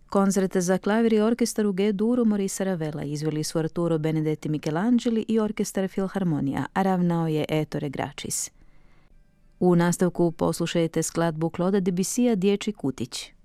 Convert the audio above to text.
Koncert za klavir i orkestar u G-duru Maurice Ravela izveli su Arturo Benedetti Michelangeli i orkestar Filharmonija, a ravnao je Ettore Gracis. U nastavku poslušajte skladbu Clauda Debussya Dječji kutić.